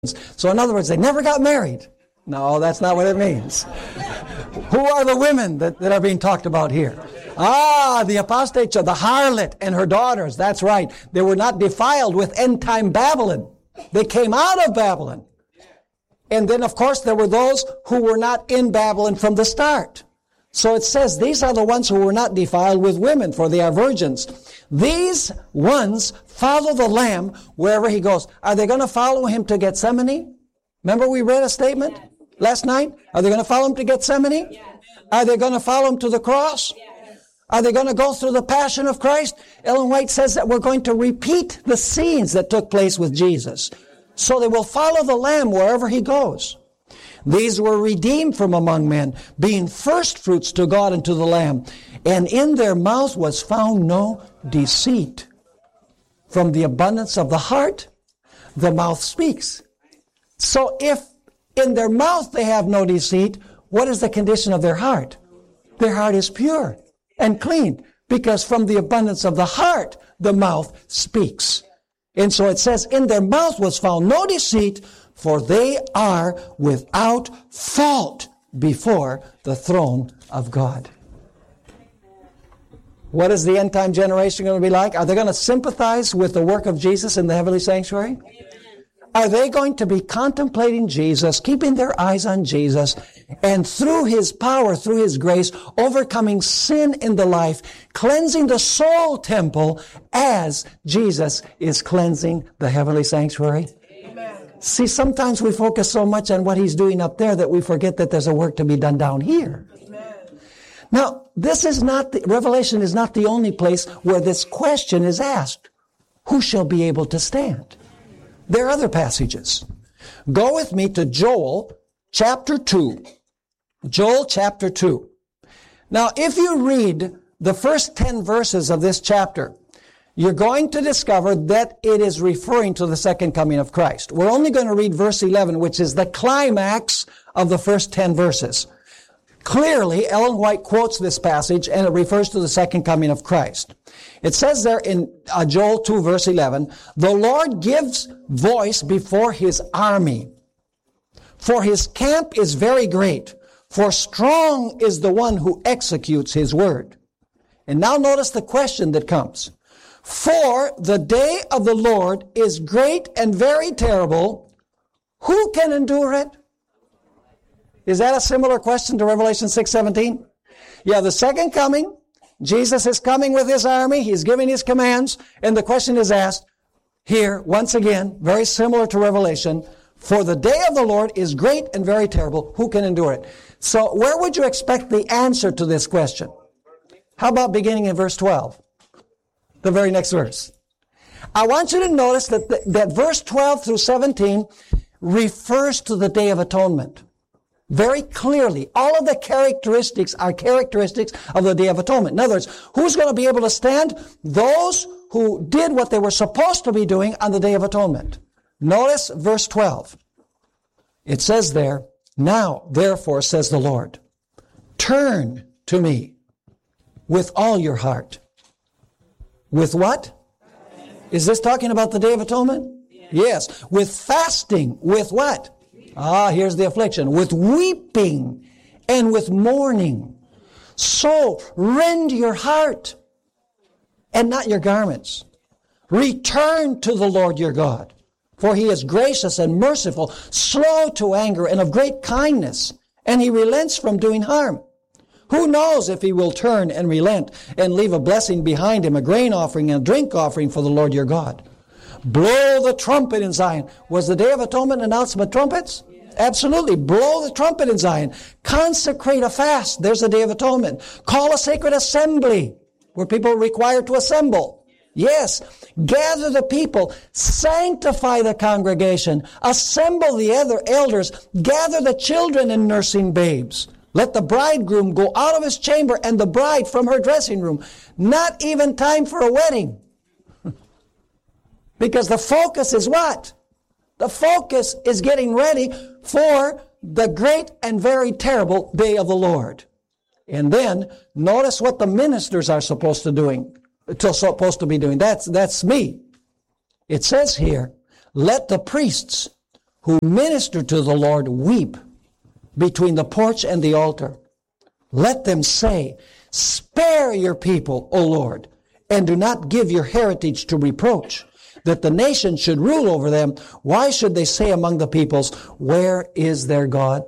So in other words, they never got married. No, that's not what it means. Who are the women that are being talked about here? The apostate, the harlot and her daughters. That's right. They were not defiled with end-time Babylon. They came out of Babylon. And then, of course, there were those who were not in Babylon from the start. So it says, these are the ones who were not defiled with women, for they are virgins. These ones follow the Lamb wherever he goes. Are they going to follow him to Gethsemane? Remember we read a statement last night? Are they going to follow him to Gethsemane? Yes. Are they going to follow him to the cross? Yes. Are they going to go through the passion of Christ? Ellen White says that we're going to repeat the scenes that took place with Jesus. So they will follow the Lamb wherever he goes. These were redeemed from among men, being first fruits to God and to the Lamb. And in their mouth was found no deceit. From the abundance of the heart, the mouth speaks. So if in their mouth they have no deceit, what is the condition of their heart? Their heart is pure and clean, because from the abundance of the heart, the mouth speaks. And so it says, in their mouth was found no deceit, for they are without fault before the throne of God. What is the end time generation going to be like? Are they going to sympathize with the work of Jesus in the heavenly sanctuary? Are they going to be contemplating Jesus, keeping their eyes on Jesus, and through his power, through his grace, overcoming sin in the life, cleansing the soul temple as Jesus is cleansing the heavenly sanctuary? See, sometimes we focus so much on what he's doing up there that we forget that there's a work to be done down here. Amen. Now, Revelation is not the only place where this question is asked. Who shall be able to stand? There are other passages. Go with me to Joel chapter 2. Joel chapter 2. Now, if you read the first 10 verses of this chapter, you're going to discover that it is referring to the second coming of Christ. We're only going to read verse 11, which is the climax of the first 10 verses. Clearly, Ellen White quotes this passage, and it refers to the second coming of Christ. It says there in Joel 2, verse 11, "The Lord gives voice before his army. For his camp is very great, for strong is the one who executes his word." And now notice the question that comes. "For the day of the Lord is great and very terrible. Who can endure it?" Is that a similar question to Revelation 6:17? Yeah, the second coming, Jesus is coming with his army. He's giving his commands. And the question is asked here, once again, very similar to Revelation. For the day of the Lord is great and very terrible. Who can endure it? So where would you expect the answer to this question? How about beginning in verse 12? The very next verse. I want you to notice that verse 12 through 17 refers to the Day of Atonement. Very clearly. All of the characteristics are characteristics of the Day of Atonement. In other words, who's going to be able to stand? Those who did what they were supposed to be doing on the Day of Atonement. Notice verse 12. It says there, "Now, therefore, says the Lord, turn to me with all your heart." With what? Is this talking about the Day of Atonement? Yes. With fasting. With what? Here's the affliction. With weeping and with mourning. So rend your heart and not your garments. Return to the Lord your God, for he is gracious and merciful, slow to anger and of great kindness, and he relents from doing harm. Who knows if he will turn and relent and leave a blessing behind him, a grain offering and a drink offering for the Lord your God. Blow the trumpet in Zion. Was the Day of Atonement announced by trumpets? Yes. Absolutely. Blow the trumpet in Zion. Consecrate a fast. There's the Day of Atonement. Call a sacred assembly where people are required to assemble. Yes. Gather the people. Sanctify the congregation. Assemble the other elders. Gather the children and nursing babes. Let the bridegroom go out of his chamber and the bride from her dressing room. Not even time for a wedding. Because the focus is what? The focus is getting ready for the great and very terrible day of the Lord. And then notice what the ministers are supposed to be doing. That's me. It says here, let the priests who minister to the Lord weep between the porch and the altar. Let them say, spare your people, O Lord, and do not give your heritage to reproach, that the nation should rule over them. Why should they say among the peoples, where is their God?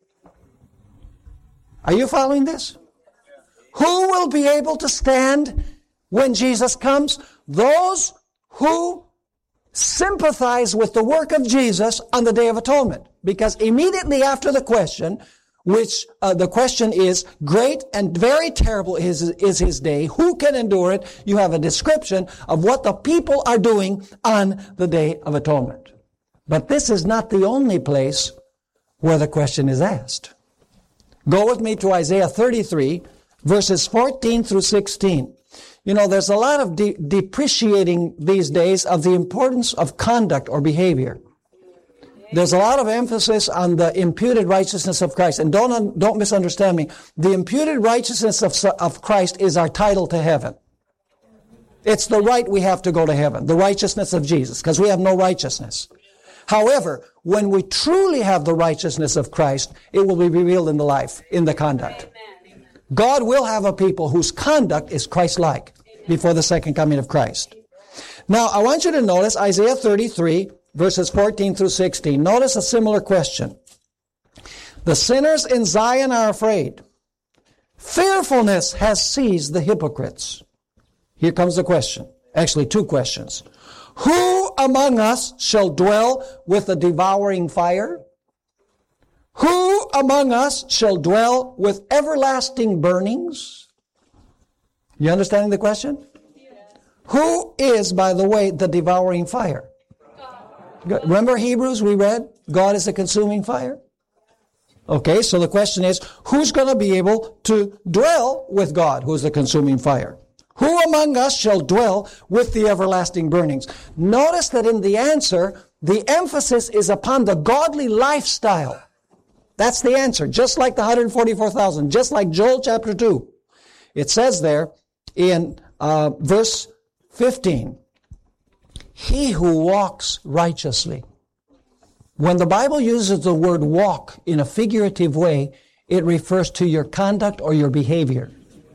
Are you following this? Who will be able to stand when Jesus comes? Those who sympathize with the work of Jesus on the Day of Atonement. Because immediately after the question, which the question is, great and very terrible is his day, who can endure it? You have a description of what the people are doing on the Day of Atonement. But this is not the only place where the question is asked. Go with me to Isaiah 33, verses 14 through 16. You know, there's a lot of depreciating these days of the importance of conduct or behavior. There's a lot of emphasis on the imputed righteousness of Christ. And don't misunderstand me. The imputed righteousness of Christ is our title to heaven. It's the right we have to go to heaven, the righteousness of Jesus, because we have no righteousness. However, when we truly have the righteousness of Christ, it will be revealed in the life, in the conduct. God will have a people whose conduct is Christ-like before the second coming of Christ. Now, I want you to notice Isaiah 33, verses 14 through 16. Notice a similar question. The sinners in Zion are afraid. Fearfulness has seized the hypocrites. Here comes the question. Actually, two questions. Who among us shall dwell with the devouring fire? Who among us shall dwell with everlasting burnings? You understanding the question? Who is, by the way, the devouring fire? Remember Hebrews we read? God is a consuming fire. Okay, so the question is, who's going to be able to dwell with God, who's the consuming fire? Who among us shall dwell with the everlasting burnings? Notice that in the answer, the emphasis is upon the godly lifestyle. That's the answer, just like the 144,000, just like Joel chapter 2. It says there in verse 15, he who walks righteously. When the Bible uses the word walk in a figurative way, it refers to your conduct or your behavior.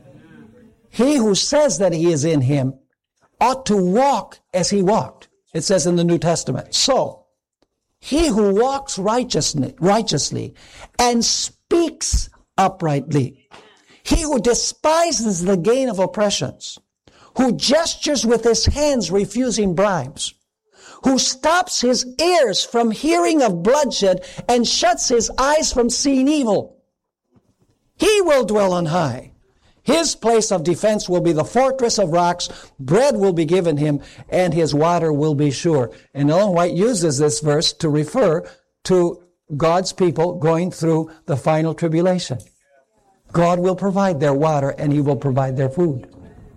He who says that he is in him ought to walk as he walked, it says in the New Testament. So, he who walks righteously and speaks uprightly, he who despises the gain of oppressions, who gestures with his hands refusing bribes, who stops his ears from hearing of bloodshed and shuts his eyes from seeing evil, he will dwell on high. His place of defense will be the fortress of rocks. Bread will be given him, and his water will be sure. And Ellen White uses this verse to refer to God's people going through the final tribulation. God will provide their water, and he will provide their food.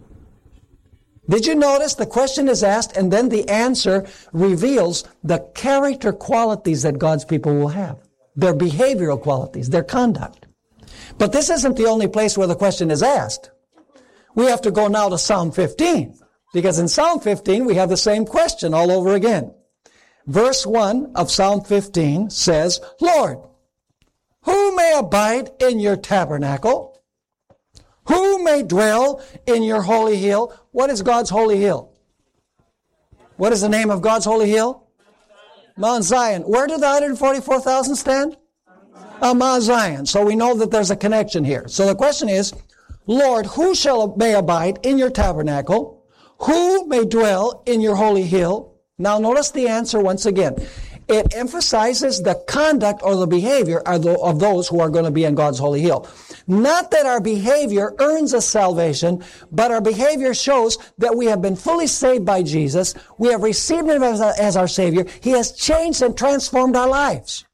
Did you notice the question is asked, and then the answer reveals the character qualities that God's people will have, their behavioral qualities, their conduct. But this isn't the only place where the question is asked. We have to go now to Psalm 15, because in Psalm 15 we have the same question all over again. Verse 1 of Psalm 15 says, Lord, who may abide in your tabernacle? Who may dwell in your holy hill? What is God's holy hill? What is the name of God's holy hill? Mount Zion. Where do the 144,000 stand? Mount Zion. So we know that there's a connection here. So the question is, Lord, who may abide in your tabernacle? Who may dwell in your holy hill? Now notice the answer once again. It emphasizes the conduct or the behavior of those who are going to be in God's holy hill. Not that our behavior earns us salvation, but our behavior shows that we have been fully saved by Jesus. We have received him as our Savior. He has changed and transformed our lives.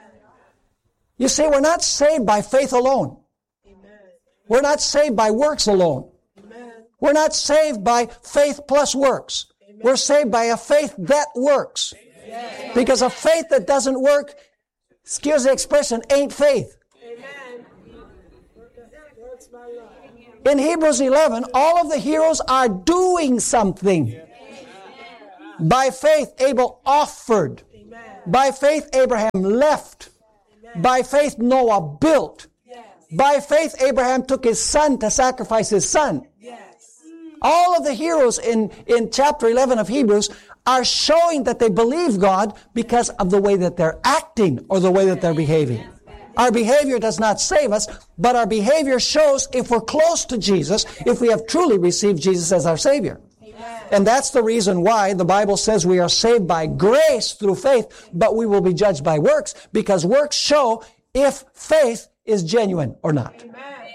You see, we're not saved by faith alone. We're not saved by works alone. We're not saved by faith plus works. We're saved by a faith that works. Because a faith that doesn't work, excuse the expression, ain't faith. In Hebrews 11, all of the heroes are doing something. By faith, Abel offered By faith, Abraham left. By faith, Noah built. By faith, Abraham took his son to sacrifice his son. All of the heroes in chapter 11 of Hebrews are showing that they believe God because of the way that they're acting or the way that they're behaving. Our behavior does not save us, but our behavior shows if we're close to Jesus, if we have truly received Jesus as our Savior. Amen. And that's the reason why the Bible says we are saved by grace through faith, but we will be judged by works, because works show if faith is genuine or not. Amen.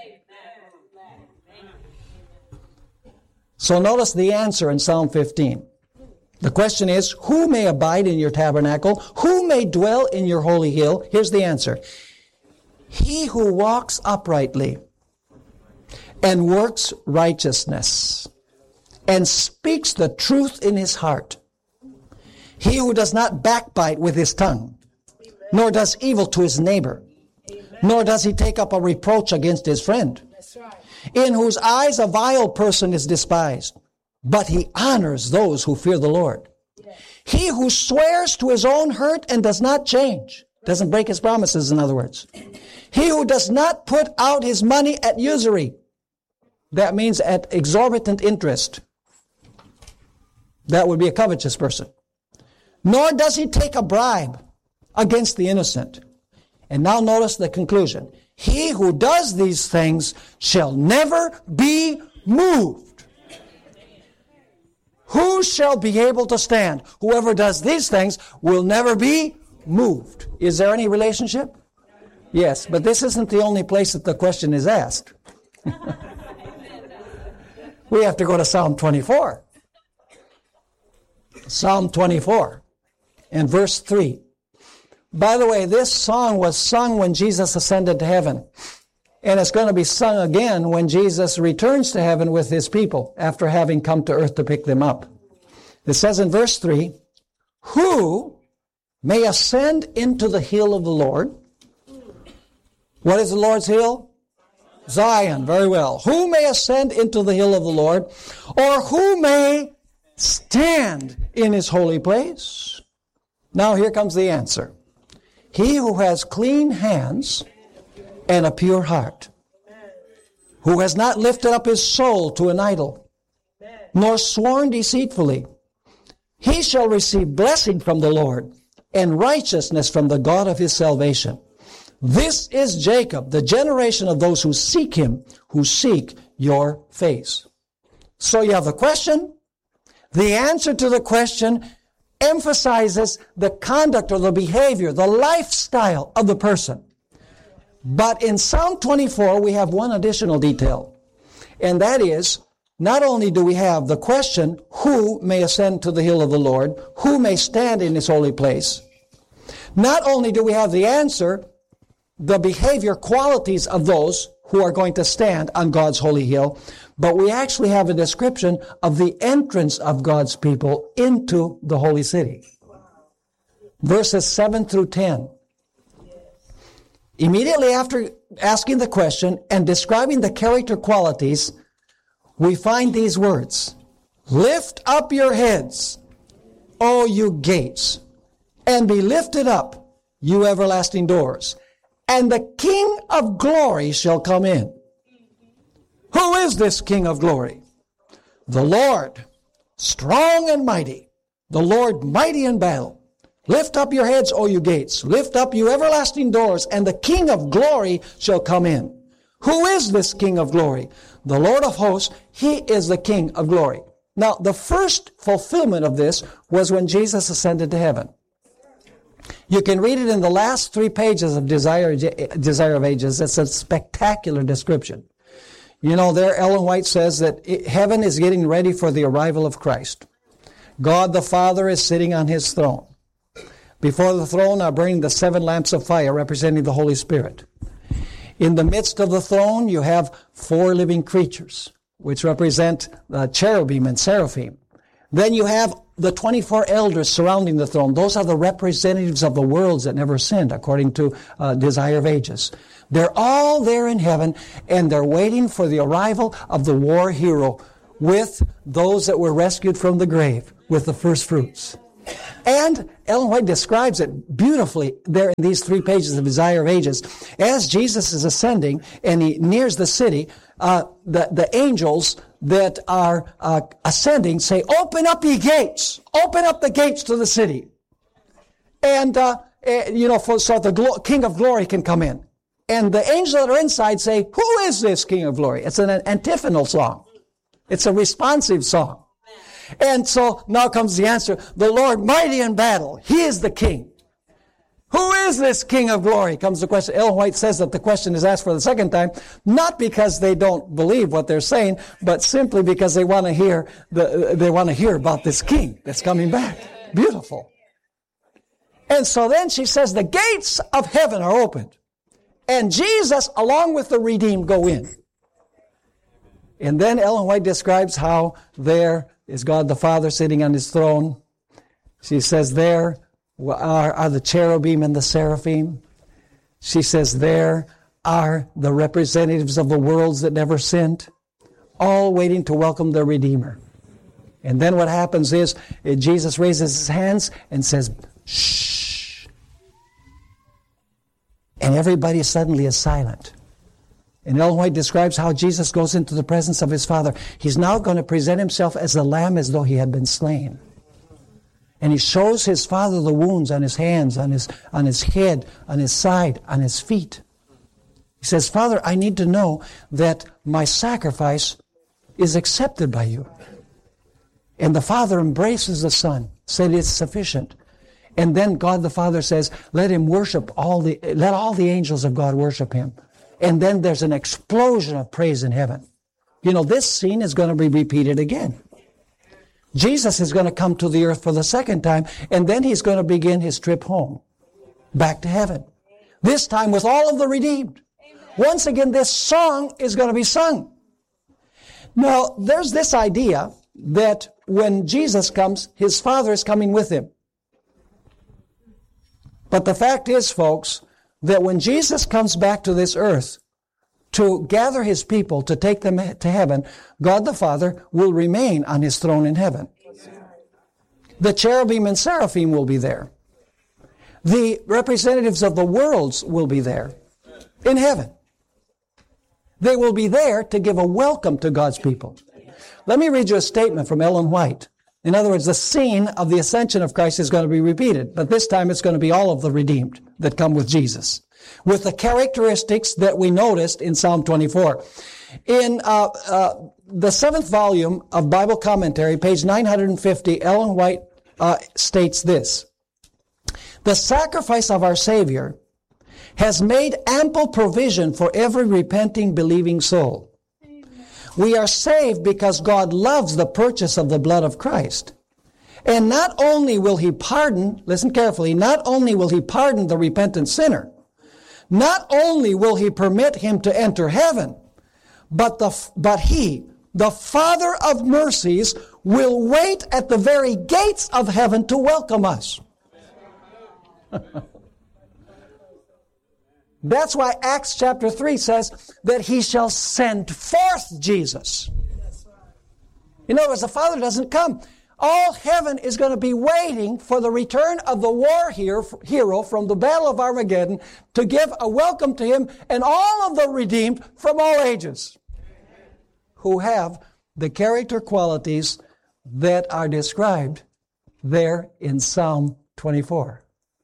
So notice the answer in Psalm 15. The question is, who may abide in your tabernacle? Who may dwell in your holy hill? Here's the answer. He who walks uprightly and works righteousness and speaks the truth in his heart. He who does not backbite with his tongue, nor does evil to his neighbor, nor does he take up a reproach against his friend, in whose eyes a vile person is despised, but he honors those who fear the Lord. He who swears to his own hurt and does not change, doesn't break his promises, in other words. He who does not put out his money at usury, that means at exorbitant interest. That would be a covetous person. Nor does he take a bribe against the innocent. And now notice the conclusion. He who does these things shall never be moved. Who shall be able to stand? Whoever does these things will never be moved. Is there any relationship? Yes, but this isn't the only place that the question is asked. We have to go to Psalm 24. Psalm 24 and verse 3. By the way, this song was sung when Jesus ascended to heaven. And it's going to be sung again when Jesus returns to heaven with his people after having come to earth to pick them up. It says in verse 3, who may ascend into the hill of the Lord? What is the Lord's hill? Zion. Very well. Who may ascend into the hill of the Lord? Or who may stand in his holy place? Now here comes the answer. He who has clean hands and a pure heart, who has not lifted up his soul to an idol, nor sworn deceitfully, he shall receive blessing from the Lord and righteousness from the God of his salvation. This is Jacob, the generation of those who seek him, who seek your face. So you have the question. The answer to the question emphasizes the conduct or the behavior, the lifestyle of the person. But in Psalm 24, we have one additional detail. And that is, not only do we have the question, who may ascend to the hill of the Lord, who may stand in his holy place. Not only do we have the answer, the behavior qualities of those who are going to stand on God's holy hill, but we actually have a description of the entrance of God's people into the holy city. Verses 7 through 10. Immediately after asking the question and describing the character qualities, we find these words. Lift up your heads, O you gates, and be lifted up, you everlasting doors, and the King of glory shall come in. Who is this King of glory? The Lord, strong and mighty, the Lord mighty in battle. Lift up your heads, O you gates. Lift up, you everlasting doors, and the King of glory shall come in. Who is this King of glory? The Lord of hosts, he is the King of glory. Now, the first fulfillment of this was when Jesus ascended to heaven. You can read it in the last 3 pages of Desire of Ages. It's a spectacular description. You know, there Ellen White says that heaven is getting ready for the arrival of Christ. God the Father is sitting on his throne. Before the throne are burning the 7 lamps of fire representing the Holy Spirit. In the midst of the throne, you have 4 living creatures, which represent cherubim and seraphim. Then you have the 24 elders surrounding the throne. Those are the representatives of the worlds that never sinned, according to Desire of Ages. They're all there in heaven, and they're waiting for the arrival of the war hero with those that were rescued from the grave, with the first fruits. And Ellen White describes it beautifully there in these 3 pages of Desire of Ages. As Jesus is ascending and he nears the city, the angels that are ascending say, "Open up ye gates! Open up the gates to the city." And, so the King of Glory can come in. And the angels that are inside say, "Who is this King of Glory?" It's an antiphonal song. It's a responsive song. And so now comes the answer. "The Lord mighty in battle. He is the King." Who is this King of Glory? Comes the question. Ellen White says that the question is asked for the second time, not because they don't believe what they're saying, but simply because they want to hear about this King that's coming back. Beautiful. And so then she says the gates of heaven are opened. And Jesus, along with the redeemed, go in. And then Ellen White describes how there is God the Father sitting on his throne. She says there are the cherubim and the seraphim. She says there are the representatives of the worlds that never sinned, all waiting to welcome their Redeemer. And then what happens is Jesus raises his hands and says, "Shh." And everybody suddenly is silent. And Ellen White describes how Jesus goes into the presence of his Father. He's now going to present himself as a lamb as though he had been slain. And he shows his Father the wounds on his hands, on his head, on his side, on his feet. He says, "Father, I need to know that my sacrifice is accepted by you." And the Father embraces the Son, said it's sufficient. And then God the Father says, let all the angels of God worship him. And then there's an explosion of praise in heaven. This scene is going to be repeated again. Jesus is going to come to the earth for the second time, and then he's going to begin his trip home, back to heaven. This time with all of the redeemed. Once again, this song is going to be sung. Now, there's this idea that when Jesus comes, his Father is coming with him. But the fact is, folks, that when Jesus comes back to this earth to gather his people, to take them to heaven, God the Father will remain on his throne in heaven. The cherubim and seraphim will be there. The representatives of the worlds will be there in heaven. They will be there to give a welcome to God's people. Let me read you a statement from Ellen White. In other words, the scene of the ascension of Christ is going to be repeated, but this time it's going to be all of the redeemed that come with Jesus, with the characteristics that we noticed in Psalm 24. In the 7th volume of Bible Commentary, page 950, Ellen White states this: "The sacrifice of our Savior has made ample provision for every repenting, believing soul. We are saved because God loves the purchase of the blood of Christ. And not only will he pardon, listen carefully, not only will he pardon the repentant sinner, not only will he permit him to enter heaven, but he, the Father of mercies, will wait at the very gates of heaven to welcome us." That's why Acts chapter 3 says that he shall send forth Jesus. In other words, the Father doesn't come. All heaven is going to be waiting for the return of the war hero from the Battle of Armageddon to give a welcome to him and all of the redeemed from all ages who have the character qualities that are described there in Psalm 24.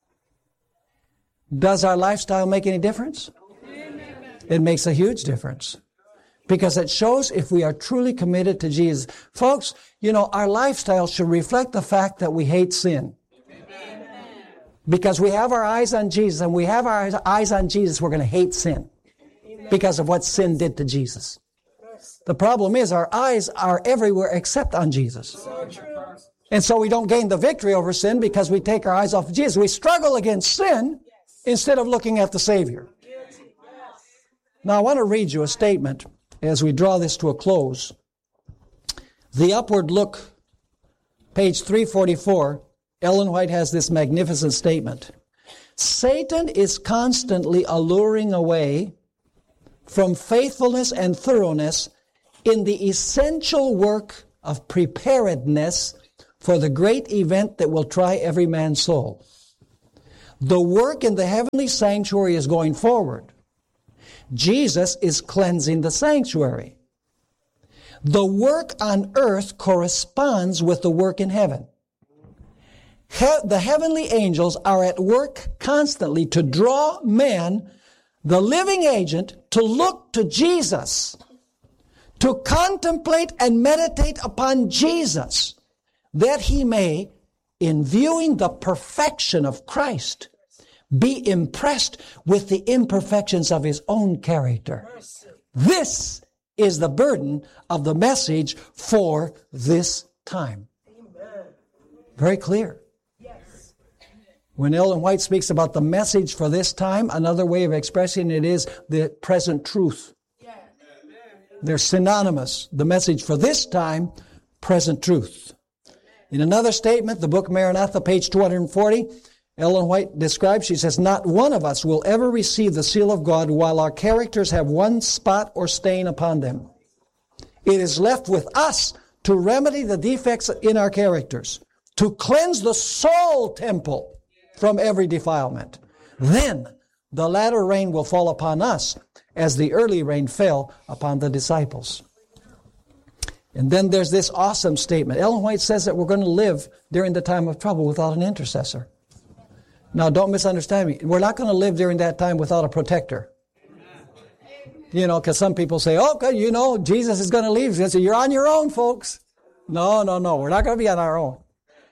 Does our lifestyle make any difference? It makes a huge difference. Because it shows if we are truly committed to Jesus. Folks, our lifestyle should reflect the fact that we hate sin. Because we have our eyes on Jesus, and we have our eyes on Jesus, we're going to hate sin. Because of what sin did to Jesus. The problem is our eyes are everywhere except on Jesus. And so we don't gain the victory over sin because we take our eyes off of Jesus. We struggle against sin instead of looking at the Savior. Now, I want to read you a statement as we draw this to a close. The Upward Look, page 344, Ellen White has this magnificent statement. "Satan is constantly alluring away from faithfulness and thoroughness in the essential work of preparedness for the great event that will try every man's soul. The work in the heavenly sanctuary is going forward. Jesus is cleansing the sanctuary. The work on earth corresponds with the work in heaven. The heavenly angels are at work constantly to draw man, the living agent, to look to Jesus, to contemplate and meditate upon Jesus, that he may, in viewing the perfection of Christ, be impressed with the imperfections of his own character. This is the burden of the message for this time. Very clear. When Ellen White speaks about the message for this time, another way of expressing it is the present truth. They're synonymous. The message for this time, present truth. In another statement, the book Maranatha, page 240, Ellen White describes, she says, not one of us will ever receive the seal of God while our characters have one spot or stain upon them. It is left with us to remedy the defects in our characters, to cleanse the soul temple from every defilement. Then the latter rain will fall upon us as the early rain fell upon the disciples. And then there's this awesome statement. Ellen White says that we're going to live during the time of trouble without an intercessor. Now, don't misunderstand me. We're not going to live during that time without a protector. You know, because some people say, okay, you know, Jesus is going to leave. So you're on your own, folks. No. We're not going to be on our own.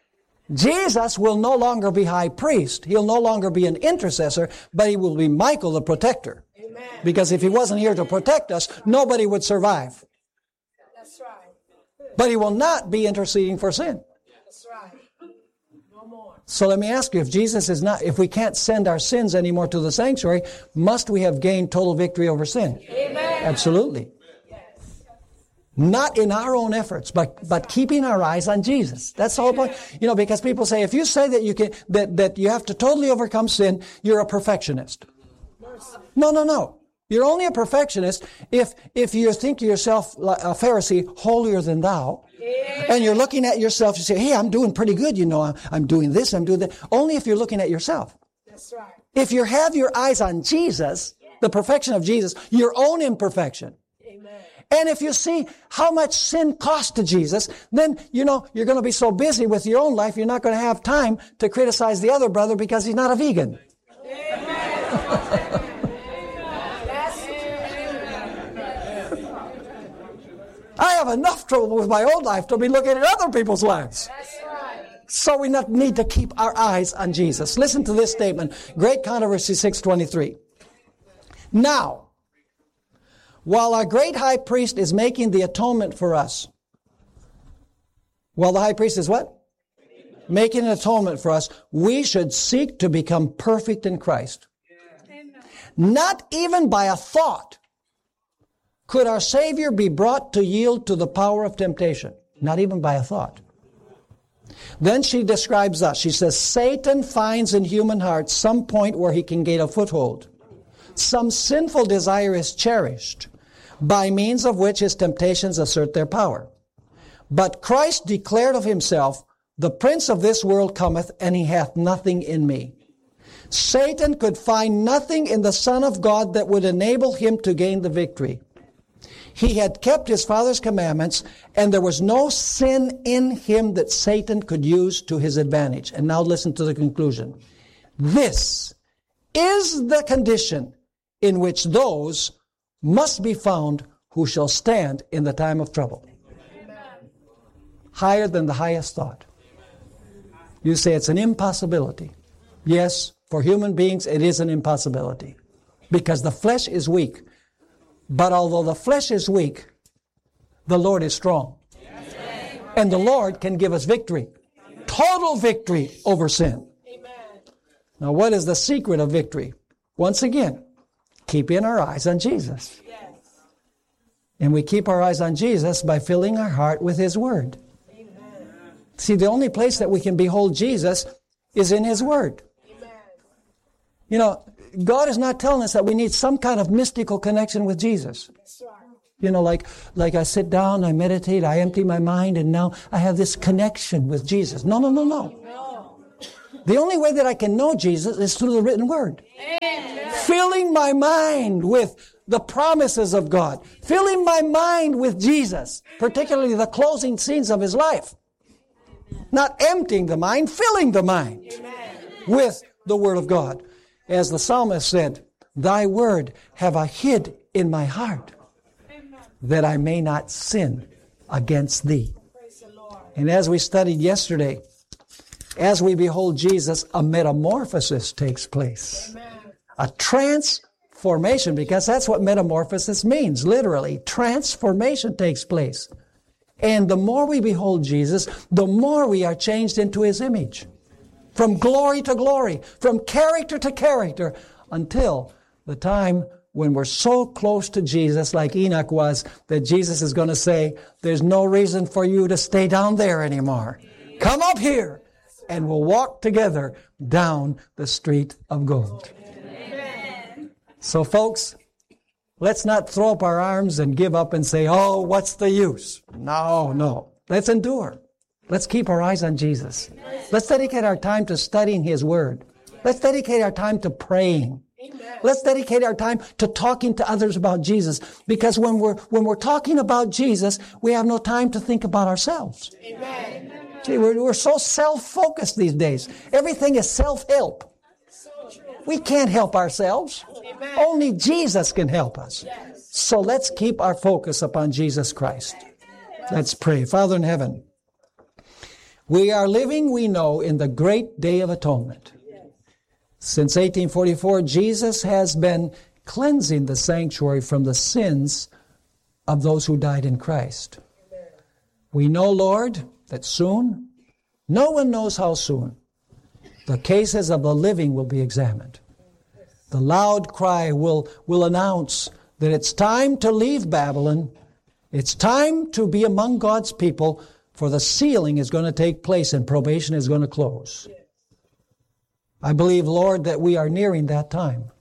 Jesus will no longer be high priest. He'll no longer be an intercessor, but he will be Michael the protector. Amen. Because if he wasn't here to protect us, nobody would survive. That's right. But he will not be interceding for sin. That's right. No more. So let me ask you, if we can't send our sins anymore to the sanctuary, must we have gained total victory over sin? Amen. Absolutely. Not in our own efforts, but keeping our eyes on Jesus. That's the whole point. You know, because people say, if you say that you have to totally overcome sin, you're a perfectionist. No. You're only a perfectionist if you think yourself like a Pharisee, holier than thou, and you're looking at yourself and say, hey, I'm doing pretty good, you know, I'm doing this, I'm doing that. Only if you're looking at yourself. That's right. If you have your eyes on Jesus, the perfection of Jesus, your own imperfection, and if you see how much sin cost to Jesus, then, you know, you're going to be so busy with your own life, you're not going to have time to criticize the other brother because he's not a vegan. I have enough trouble with my own life to be looking at other people's lives. So we need to keep our eyes on Jesus. Listen to this statement, Great Controversy 623. Now, while our great high priest is making the atonement for us, while the high priest is what? Making an atonement for us, we should seek to become perfect in Christ. Not even by a thought could our Savior be brought to yield to the power of temptation. Not even by a thought. Then she describes us. She says, Satan finds in human hearts some point where he can gain a foothold. Some sinful desire is cherished, by means of which his temptations assert their power. But Christ declared of himself, the prince of this world cometh, and he hath nothing in me. Satan could find nothing in the Son of God that would enable him to gain the victory. He had kept his Father's commandments, and there was no sin in him that Satan could use to his advantage. And now listen to the conclusion. This is the condition in which those must be found who shall stand in the time of trouble. Amen. Higher than the highest thought. You say it's an impossibility. Yes, for human beings it is an impossibility. Because the flesh is weak. But although the flesh is weak, the Lord is strong. Amen. And the Lord can give us victory. Total victory over sin. Amen. Now what is the secret of victory? Once again, keeping our eyes on Jesus. Yes. And we keep our eyes on Jesus by filling our heart with His Word. Amen. See, the only place that we can behold Jesus is in His Word. Amen. You know, God is not telling us that we need some kind of mystical connection with Jesus. That's right. You know, like I sit down, I meditate, I empty my mind, and now I have this connection with Jesus. No. The only way that I can know Jesus is through the written word. Amen. Filling my mind with the promises of God. Filling my mind with Jesus, particularly the closing scenes of his life. Not emptying the mind, filling the mind with the word of God. As the psalmist said, thy word have I hid in my heart, that I may not sin against thee. And as we studied yesterday, as we behold Jesus, a metamorphosis takes place. A transformation, because that's what metamorphosis means, literally. Transformation takes place. And the more we behold Jesus, the more we are changed into his image. From glory to glory, from character to character, until the time when we're so close to Jesus, like Enoch was, that Jesus is going to say, there's no reason for you to stay down there anymore. Come up here, and we'll walk together down the street of gold. Amen. So folks, let's not throw up our arms and give up and say, oh, what's the use? No. Let's endure. Let's keep our eyes on Jesus. Let's dedicate our time to studying his word. Let's dedicate our time to praying. Let's dedicate our time to talking to others about Jesus. Because when we're talking about Jesus, we have no time to think about ourselves. Amen. See, we're so self-focused these days. Everything is self-help. We can't help ourselves. Amen. Only Jesus can help us. Yes. So let's keep our focus upon Jesus Christ. Let's pray. Father in heaven, we are living, we know, in the great day of atonement. Since 1844, Jesus has been cleansing the sanctuary from the sins of those who died in Christ. We know, Lord, that soon, no one knows how soon, the cases of the living will be examined. The loud cry will announce that it's time to leave Babylon. It's time to be among God's people, for the sealing is going to take place and probation is going to close. I believe, Lord, that we are nearing that time.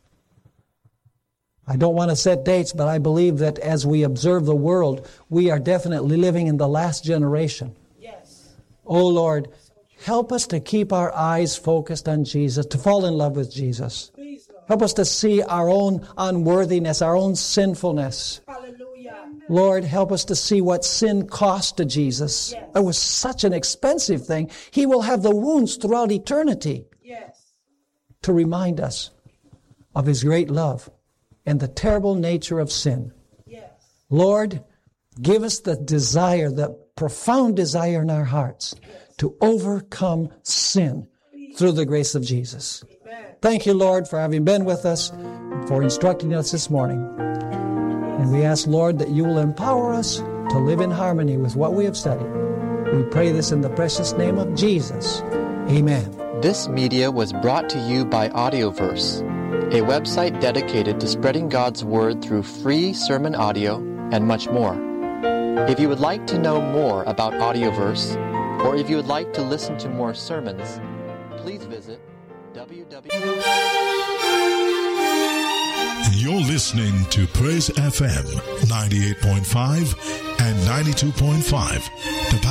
I don't want to set dates, but I believe that as we observe the world, we are definitely living in the last generation. Yes. Oh, Lord, help us to keep our eyes focused on Jesus, to fall in love with Jesus. Help us to see our own unworthiness, our own sinfulness. Hallelujah. Lord, help us to see what sin cost to Jesus. Yes. It was such an expensive thing. He will have the wounds throughout eternity. Yes. To remind us of his great love and the terrible nature of sin. Yes. Lord, give us the desire, the profound desire in our hearts to overcome sin through the grace of Jesus. Amen. Thank you, Lord, for having been with us, and for instructing us this morning. And we ask, Lord, that you will empower us to live in harmony with what we have studied. We pray this in the precious name of Jesus. Amen. This media was brought to you by Audioverse, a website dedicated to spreading God's Word through free sermon audio and much more. If you would like to know more about Audioverse, or if you would like to listen to more sermons, please visit You're listening to Praise FM 98.5 and 92.5.